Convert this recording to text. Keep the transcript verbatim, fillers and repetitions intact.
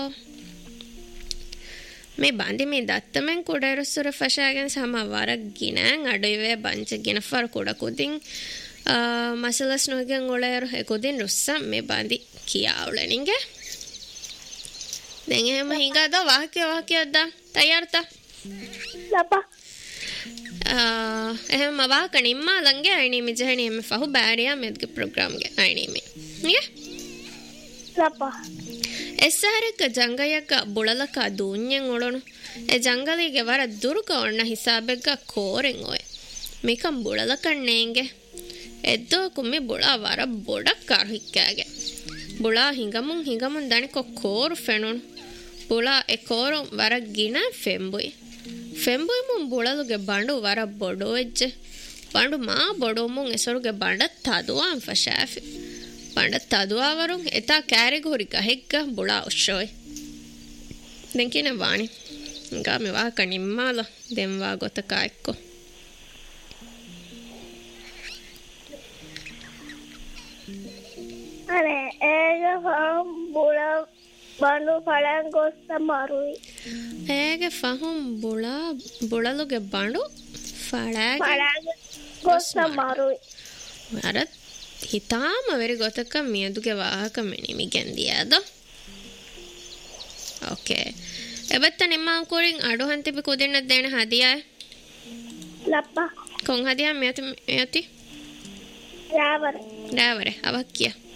මේ බන්දි මේ දත්තමෙන් කුඩරසුර ෆෂාගෙන් සම වරක් ගිනන් අඩුවේ බංච ගිනෆර කුඩ කුදින් මසලස් නොගෙන් ඔලයර කුදින් රුස්සම් මේ බන්දි කියාවලනින්ගේ දැන් එහෙම හිඟාද වාක්‍ය වාක්‍යයක්ද තයාර්ත ලපා එහෙම වාක නිම්මා ලංගේ අයිනි මිජහණි එමෙ ෆහු බෑරියා මෙද්ගේ ප්‍රෝග්‍රෑම් ගේ අයිනි මේ නිය ලපා එස්සහරක ජංගයක බුලලක දුඤ්ඤන් ඔලොණු එ ජංගලිගේ වර දුරුක ඔන්න හිසාබෙග්ග කෝරෙන් ඔය මේකම් බුලලක නේංගේ එද්දෝ කුමි බුලා වර බොඩක් කරහික්කාගේ බුලා හිඟමුන් හිඟමුන් දනිකො කෝරු ෆෙනුණු බුලා එ කෝරු වර ගින ෆෙම්බුයි ෆෙම්බුයි මුන් බුලලුගේ බඬු වර බොඩෝ එජ්ජ බඬු මා බොඩෝ මුන් එසරුගේ බඬ තදුවාන් ෆෂාෆි බඬ තදුවාවරුන් එතා කෑරිගුරි ගහෙග්ග බුලා උෂ්ෂෝයි දැන් කියන වාණි ගා මේ වාක නිම්මාල දෙම්වා ගොතක එක්කෝ අනේ ඒක ෆම් බුලා බණ්ඩු ඵලයන් ගොස් සමරුයි ඒගේ ෆහම් බුලා බුලලුගේ බඬු ඵලයන් ඵලයන් ගොස් සමරුයි අර හිතාම වෙරි ගොතක මියදුගේ වාහක මෙනිමි ගැන්දියාද ඕකේ එබත්ත නිම්මා කුරින් අඩු හන්තිපි කුදින්න දෙන හදියා ලප්පා කොන් හදියා මෙයති මෙයති රාවර රාවර අවක්කිය